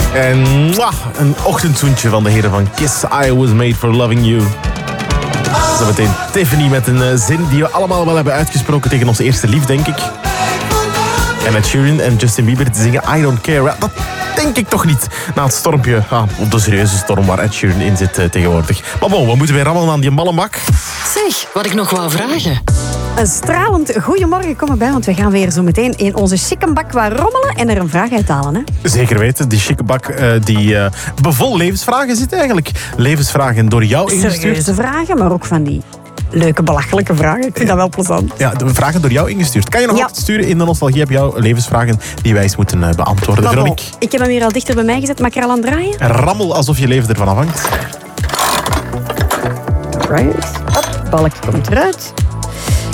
En een ochtendzoentje van de heren van Kiss. I was made for loving you. Zometeen Tiffany met een zin die we allemaal wel hebben uitgesproken tegen onze eerste lief, denk ik. En Ed Sheeran en Justin Bieber te zingen I Don't Care. Dat denk ik toch niet. Na het stormpje, op de serieuze storm waar Ed Sheeran in zit tegenwoordig. Maar bon, we moeten weer rammelen aan die malle mak. Zeg, wat ik nog wou vragen. Een stralend goeiemorgen, kom erbij, want we gaan weer zo meteen in onze chickenbak wat rommelen en er een vraag uithalen. Hè? Zeker weten, die chique bak die bevol levensvragen zit eigenlijk. Levensvragen door jou ingestuurd. Serieuze vragen, maar ook van die leuke, belachelijke vragen. Ik vind dat wel plezant. Ja, de vragen door jou ingestuurd. Kan je nog altijd sturen in de nostalgie op jouw levensvragen die wij eens moeten beantwoorden, Veronique? Ik heb hem hier al dichter bij mij gezet, mag ik er al aan draaien? Rammel alsof je leven ervan afhangt. Right. Hop, balkje komt eruit.